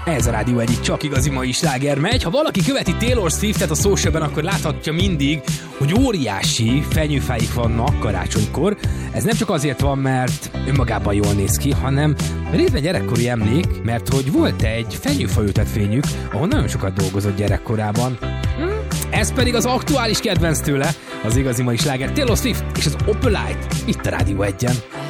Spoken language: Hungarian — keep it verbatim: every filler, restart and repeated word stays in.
Ez a Rádió egyik csak igazi mai sláger megy. Ha valaki követi Taylor Swiftet a socialben, akkor láthatja mindig, hogy óriási fenyőfáik vannak karácsonykor. Ez nem csak azért van, mert önmagában jól néz ki, hanem részben gyerekkori emlék, mert hogy volt egy fenyőfaültetvényük, ahol nagyon sokat dolgozott gyerekkorában. Ez pedig az aktuális kedvenc tőle, az igazi mai sláger Taylor Swift és az Opalite itt a Rádió egyen.